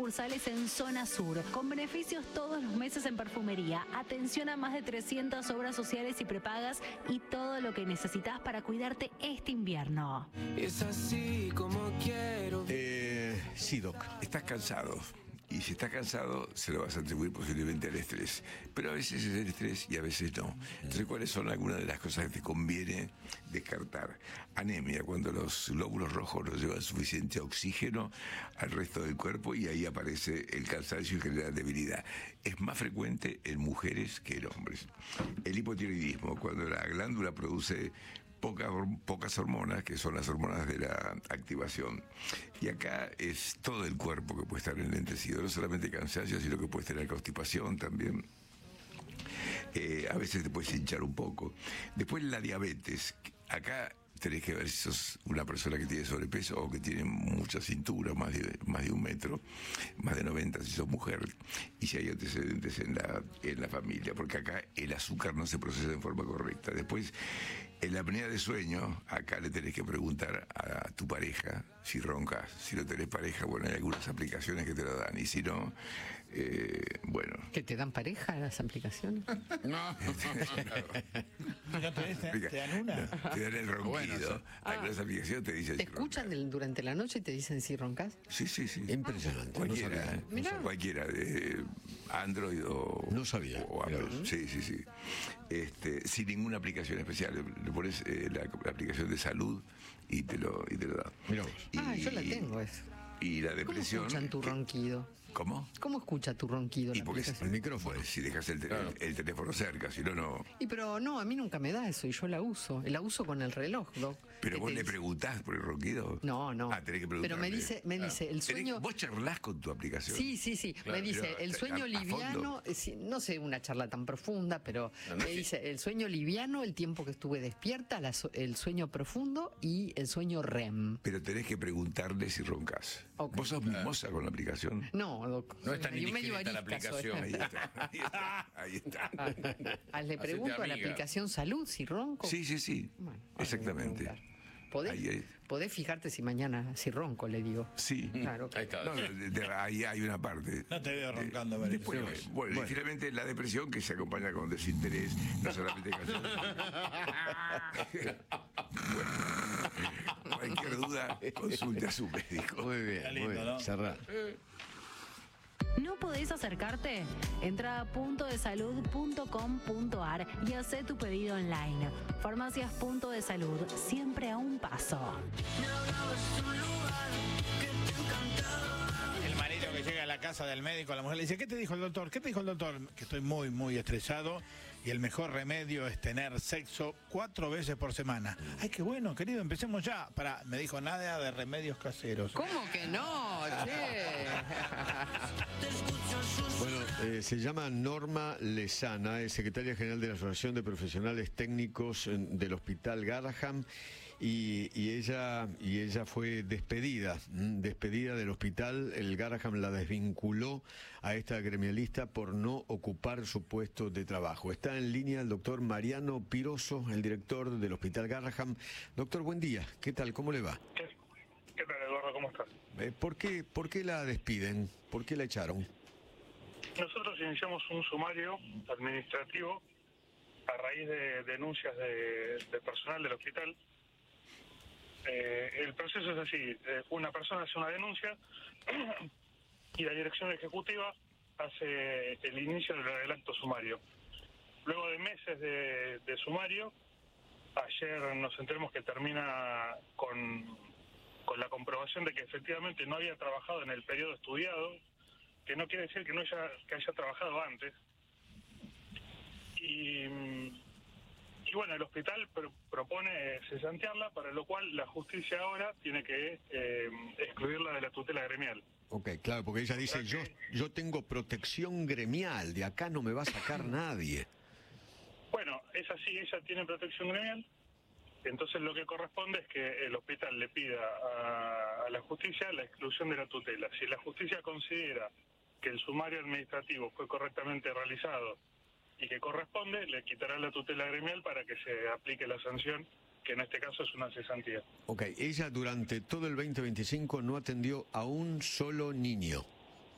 sucursales en Zona Sur, con beneficios todos los meses en perfumería, atención a más de 300 obras sociales y prepagas y todo lo que necesitas para cuidarte este invierno. Es así como quiero. Sí, Doc. Estás cansado. Y si estás cansado, se lo vas a atribuir posiblemente al estrés. Pero a veces es el estrés y a veces no. Entonces, ¿cuáles son algunas de las cosas que te conviene descartar? Anemia, cuando los glóbulos rojos no llevan suficiente oxígeno al resto del cuerpo y ahí aparece el cansancio y genera debilidad. Es más frecuente en mujeres que en hombres. El hipotiroidismo, cuando la glándula produce pocas hormonas, que son las hormonas de la activación. Y acá es todo el cuerpo que puede estar enlentecido, no solamente cansancio, sino que puede tener constipación también. A veces te puedes hinchar un poco. Después la diabetes. Acá tenés que ver si sos una persona que tiene sobrepeso o que tiene mucha cintura, más de 1 metro, más de 90 si sos mujer, y si hay antecedentes en la familia, porque acá el azúcar no se procesa en forma correcta. Después, en la apnea de sueño, acá le tenés que preguntar a tu pareja si roncas. Si no tenés pareja, bueno, hay algunas aplicaciones que te lo dan, y si no, bueno. ¿Que te dan pareja las aplicaciones? No. ¿Te dan una? No, te dan el ronquido. Bueno, algunas aplicaciones te dicen ¿Te si escuchan roncas. durante la noche y te dicen si roncas? Sí, sí, sí. Impresionante. Cualquiera, no sabía. Mirá. cualquiera, de Android o... No sabía. o Apple. Sí, sí, sí. Sin ninguna aplicación especial. Le pones la aplicación de salud y te lo da. Mirá vos. Yo la tengo eso. Y la ¿Cómo depresión... escuchan tu ronquido? ¿Cómo? ¿Cómo escucha tu ronquido Y la porque aplicación? El micrófono. Pues, si dejas el teléfono cerca, si no, no... Pero no, a mí nunca me da eso y yo la uso. La uso con el reloj, Doc. Pero ¿Qué vos te le dice? preguntás por el ronquido. No. Tenés que Pero preguntarle. me dice, el sueño... Vos charlás con tu aplicación. Sí. Me dice, pero el sueño a liviano, no sé, una charla tan profunda, pero me dice, el sueño liviano, el tiempo que estuve despierta, el sueño profundo y el sueño REM. Pero tenés que preguntarle si roncas. Ok. ¿Vos sos mimosa con la aplicación? No, Doc. No es tan Medio indiscreta la arisca soy. aplicación. Ahí está. Le pregunto a la amiga. aplicación Salud si ronco. Sí. Bueno, Exactamente. voy a preguntar. ¿Podés, Ahí. podés fijarte si mañana, si ronco, le digo. Sí. Claro. Ahí está. No, ahí hay una parte. No te veo roncando, María. Después, bueno, y finalmente la depresión que se acompaña con desinterés, no solamente canción. Bueno, cualquier duda, consulte a su médico. Muy bien, Está muy lindo, bien. ¿no? Cerrá. ¿No podés acercarte? Entra a puntodesalud.com.ar y hacé tu pedido online. Farmacias Punto de Salud, siempre a un paso. El marido que llega a la casa del médico, la mujer le dice, ¿qué te dijo el doctor? ¿Qué te dijo el doctor? Que estoy muy, muy estresado y el mejor remedio es tener sexo 4 veces por semana. Ay, qué bueno, querido, empecemos ya. Me dijo nada de remedios caseros. ¿Cómo que no, che? Bueno, se llama Norma Lezana, es secretaria general de la Asociación de Profesionales Técnicos del Hospital Garraham y ella fue despedida del hospital. El Garraham la desvinculó a esta gremialista por no ocupar su puesto de trabajo. Está en línea el doctor Mariano Piroso, el director del Hospital Garraham. Doctor, buen día. ¿Qué tal? ¿Cómo le va? ¿Qué tal, Eduardo? ¿Cómo estás? ¿Por qué la despiden? ¿Por qué la echaron? Nosotros iniciamos un sumario administrativo a raíz de denuncias de personal del hospital. El proceso es así: una persona hace una denuncia y la dirección ejecutiva hace el inicio del acto sumario. Luego de meses de sumario, ayer nos enteramos que termina con la comprobación de que efectivamente no había trabajado en el periodo estudiado, que no quiere decir que haya trabajado antes. Y bueno, el hospital propone cesantearla, para lo cual la justicia ahora tiene que excluirla de la tutela gremial. Ok, claro, porque ella dice, yo tengo protección gremial, de acá no me va a sacar nadie. Bueno, es así, ella tiene protección gremial, entonces lo que corresponde es que el hospital le pida a la justicia la exclusión de la tutela. Si la justicia considera que el sumario administrativo fue correctamente realizado y que corresponde, le quitará la tutela gremial para que se aplique la sanción, que en este caso es una cesantía. Ok, ella durante todo el 2025 no atendió a un solo niño.